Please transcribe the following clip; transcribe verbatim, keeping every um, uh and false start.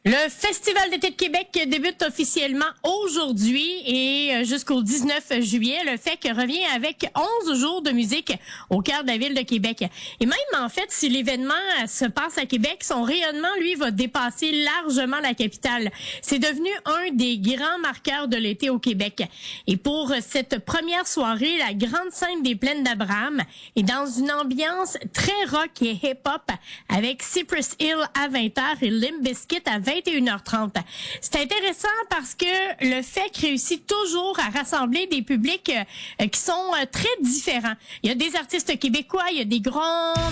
Le Festival d'été de Québec débute officiellement aujourd'hui et jusqu'au dix-neuf juillet. Le F E Q revient avec onze jours de musique au cœur de la ville de Québec. Et même, en fait, si l'événement se passe à Québec, son rayonnement, lui, va dépasser largement la capitale. C'est devenu un des grands marqueurs de l'été au Québec. Et pour cette première soirée, la grande scène des Plaines d'Abraham est dans une ambiance très rock et hip-hop avec Cypress Hill à vingt heures et Limp Bizkit à vingt et une heures trente. C'est intéressant parce que le F E Q réussit toujours à rassembler des publics euh, qui sont euh, très différents. Il y a des artistes québécois, il y a des grands